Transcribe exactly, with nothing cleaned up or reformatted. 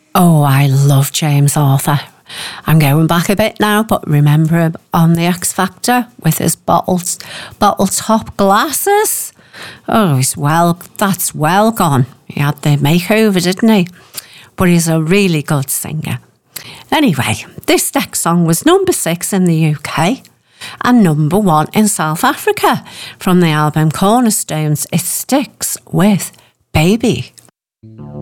Oh, I love James Arthur. I'm going back a bit now, but remember him on The X Factor with his bottles, bottle top glasses? Oh, he's well, that's well gone. He had the makeover, didn't he? But he's a really good singer. Anyway, this next song was number six in the U K and number one in South Africa. From the album Cornerstones, it sticks with Baby.